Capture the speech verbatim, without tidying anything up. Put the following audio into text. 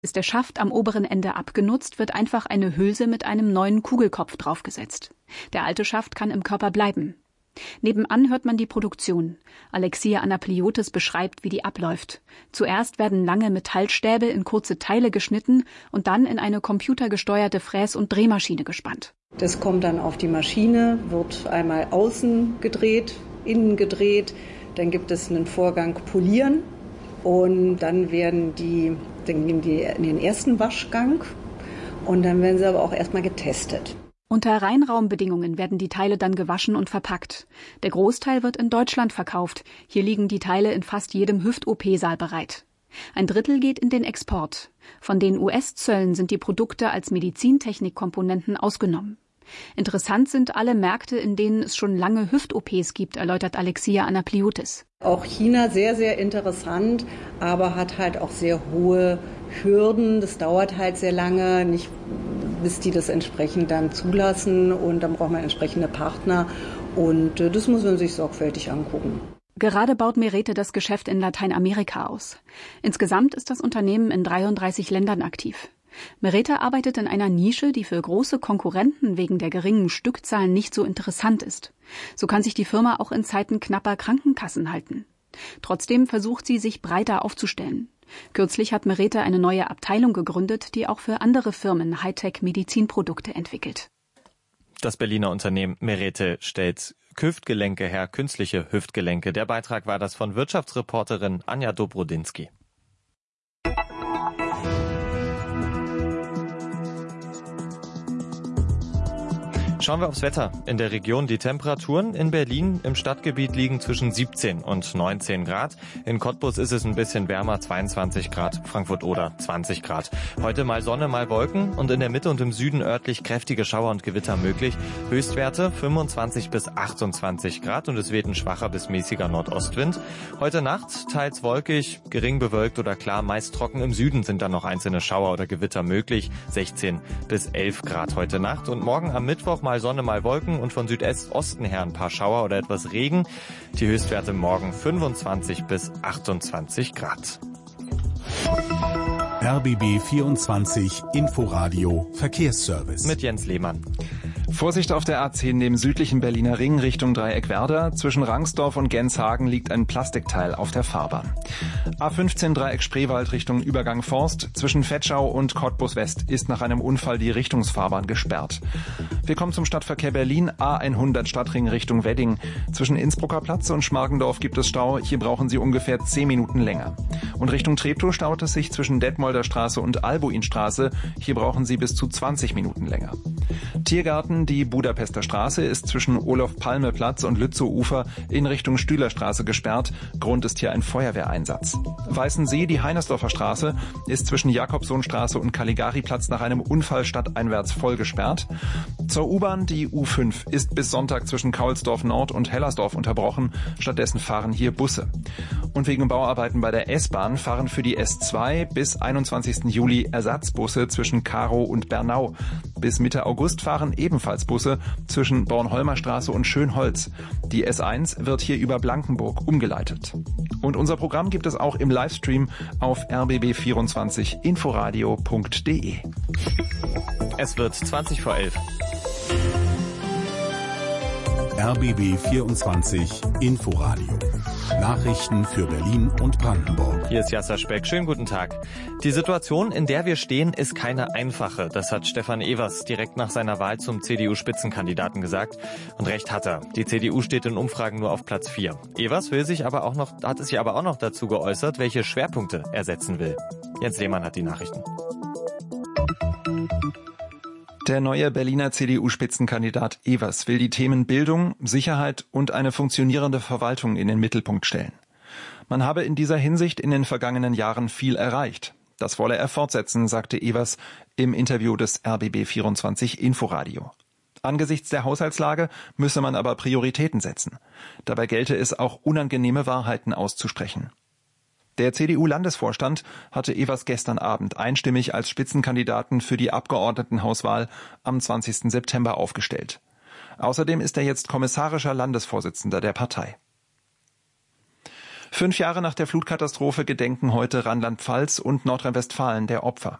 Ist der Schaft am oberen Ende abgenutzt, wird einfach eine Hülse mit einem neuen Kugelkopf draufgesetzt. Der alte Schaft kann im Körper bleiben. Nebenan hört man die Produktion. Alexia Anapliotis beschreibt, wie die abläuft. Zuerst werden lange Metallstäbe in kurze Teile geschnitten und dann in eine computergesteuerte Fräs- und Drehmaschine gespannt. Das kommt dann auf die Maschine, wird einmal außen gedreht, innen gedreht. Dann gibt es einen Vorgang Polieren und dann werden die, dann gehen die in den ersten Waschgang und dann werden sie aber auch erstmal getestet. Unter Reinraumbedingungen werden die Teile dann gewaschen und verpackt. Der Großteil wird in Deutschland verkauft. Hier liegen die Teile in fast jedem Hüft-O P-Saal bereit. Ein Drittel geht in den Export. Von den U S-Zöllen sind die Produkte als Medizintechnikkomponenten ausgenommen. Interessant sind alle Märkte, in denen es schon lange Hüft-O Ps gibt, erläutert Alexia Anapliotis. Auch China sehr, sehr interessant, aber hat halt auch sehr hohe Hürden. Das dauert halt sehr lange, nicht bis die das entsprechend dann zulassen. Und dann braucht man entsprechende Partner. Und das muss man sich sorgfältig angucken. Gerade baut Merete das Geschäft in Lateinamerika aus. Insgesamt ist das Unternehmen in dreiunddreißig Ländern aktiv. Merete arbeitet in einer Nische, die für große Konkurrenten wegen der geringen Stückzahlen nicht so interessant ist. So kann sich die Firma auch in Zeiten knapper Krankenkassen halten. Trotzdem versucht sie, sich breiter aufzustellen. Kürzlich hat Merete eine neue Abteilung gegründet, die auch für andere Firmen Hightech-Medizinprodukte entwickelt. Das Berliner Unternehmen Merete stellt Hüftgelenke her, künstliche Hüftgelenke. Der Beitrag war das von Wirtschaftsreporterin Anja Dobrodinsky. Schauen wir aufs Wetter. In der Region die Temperaturen in Berlin im Stadtgebiet liegen zwischen siebzehn und neunzehn Grad. In Cottbus ist es ein bisschen wärmer, zweiundzwanzig Grad, Frankfurt-Oder zwanzig Grad. Heute mal Sonne, mal Wolken und in der Mitte und im Süden örtlich kräftige Schauer und Gewitter möglich. Höchstwerte fünfundzwanzig bis achtundzwanzig Grad und es weht ein schwacher bis mäßiger Nordostwind. Heute Nacht teils wolkig, gering bewölkt oder klar, meist trocken. Im Süden sind dann noch einzelne Schauer oder Gewitter möglich. sechzehn bis elf Grad heute Nacht und morgen am Mittwoch mal Mal Sonne, mal Wolken und von Südest-Osten her ein paar Schauer oder etwas Regen. Die Höchstwerte morgen fünfundzwanzig bis achtundzwanzig Grad. R B B vierundzwanzig Inforadio Verkehrsservice. Mit Jens Lehmann. Vorsicht auf der A zehn neben südlichen Berliner Ring Richtung Dreieck-Werder. Zwischen Rangsdorf und Genshagen liegt ein Plastikteil auf der Fahrbahn. A fünfzehn Dreieck Spreewald Richtung Übergang Forst. Zwischen Vetschau und Cottbus West ist nach einem Unfall die Richtungsfahrbahn gesperrt. Wir kommen zum Stadtverkehr Berlin. A hundert Stadtring Richtung Wedding. Zwischen Innsbrucker Platz und Schmargendorf gibt es Stau. Hier brauchen Sie ungefähr zehn Minuten länger. Und Richtung Treptow staut es sich zwischen Detmolder Straße und Albuinstraße. Hier brauchen Sie bis zu zwanzig Minuten länger. Tiergarten, die Budapester Straße, ist zwischen Olof-Palme-Platz und Lützow-Ufer in Richtung Stühlerstraße gesperrt. Grund ist hier ein Feuerwehreinsatz. Weißensee, die Heinersdorfer Straße, ist zwischen Jakobsohnstraße und Caligari-Platz nach einem Unfall stadteinwärts voll gesperrt. Zur U-Bahn, die U fünf, ist bis Sonntag zwischen Kaulsdorf Nord und Hellersdorf unterbrochen. Stattdessen fahren hier Busse. Und wegen Bauarbeiten bei der S-Bahn fahren für die S zwei bis einundzwanzigsten Juli Ersatzbusse zwischen Karow und Bernau. Bis Mitte August fahren ebenfalls Busse zwischen Bornholmer Straße und Schönholz. Die S eins wird hier über Blankenburg umgeleitet. Und unser Programm gibt es auch im Livestream auf r b b vierundzwanzig inforadio punkt d e. Es wird zwanzig vor elf. R B B vierundzwanzig Inforadio. Nachrichten für Berlin und Brandenburg. Hier ist Jasser Speck. Schönen guten Tag. Die Situation, in der wir stehen, ist keine einfache. Das hat Stefan Evers direkt nach seiner Wahl zum C D U-Spitzenkandidaten gesagt. Und recht hat er. Die C D U steht in Umfragen nur auf Platz vier. Evers will sich aber auch noch, hat es sich aber auch noch dazu geäußert, welche Schwerpunkte er setzen will. Jens Lehmann hat die Nachrichten. Der neue Berliner C D U-Spitzenkandidat Evers will die Themen Bildung, Sicherheit und eine funktionierende Verwaltung in den Mittelpunkt stellen. Man habe in dieser Hinsicht in den vergangenen Jahren viel erreicht. Das wolle er fortsetzen, sagte Evers im Interview des R B B vierundzwanzig Inforadio. Angesichts der Haushaltslage müsse man aber Prioritäten setzen. Dabei gelte es auch, unangenehme Wahrheiten auszusprechen. Der C D U-Landesvorstand hatte Evers gestern Abend einstimmig als Spitzenkandidaten für die Abgeordnetenhauswahl am zwanzigsten September aufgestellt. Außerdem ist er jetzt kommissarischer Landesvorsitzender der Partei. Fünf Jahre nach der Flutkatastrophe gedenken heute Rheinland-Pfalz und Nordrhein-Westfalen der Opfer.